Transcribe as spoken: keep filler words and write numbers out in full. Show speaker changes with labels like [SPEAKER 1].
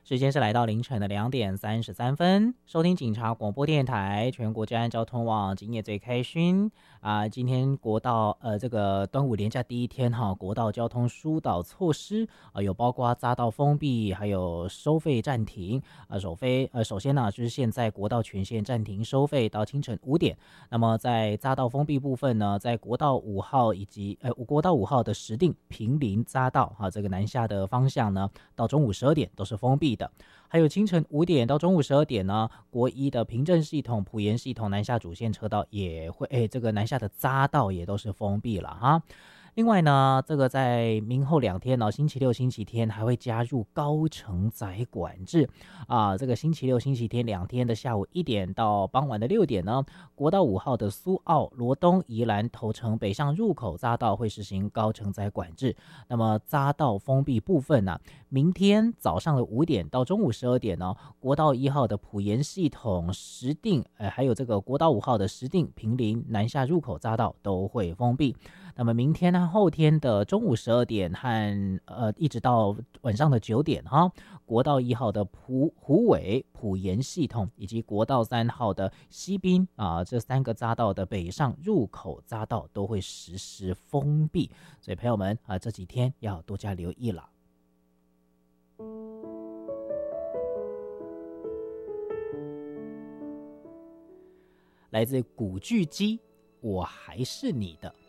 [SPEAKER 1] 时间是来到凌晨的两点三十三分，收听警察广播电台全国治安交通网，今夜最开心啊！今天国道呃这个端午连假第一天哈，国道交通疏导措施啊，有包括匝道封闭，还有收费暂停啊。首飞呃首先呢，就是现在国道全线暂停收费到清晨五点。那么在匝道封闭部分呢，在国道五号以及呃国道五号的石碇平林匝道哈，这个南下的方向呢，到中午十二点都是封闭的。还有清晨五点到中午十二点呢，国一的平镇系统、埔盐系统南下主线车道也会，哎，这个南下的匝道也都是封闭了哈。另外呢，这个在明后两天呢，星期六、星期天还会加入高承载管制啊。这个星期六、星期天两天的下午一点到傍晚的六点呢，国道五号的苏澳、罗东、宜兰、头城北向入口匝道会实行高承载管制。那么匝道封闭部分呢、啊，明天早上的五点到中午十二点呢，国道一号的埔盐系统、石碇，呃，还有这个国道五号的石碇、平林南下入口匝道都会封闭。那么明天呢，后天的中午十二点和呃一直到晚上的九点哈，国道一号的埔虎尾、埔盐系统以及国道三号的西滨啊，这三个匝道的北上入口匝道都会实施封闭，所以朋友们啊，这几天要多加留意了。来自古巨基，我还是你的。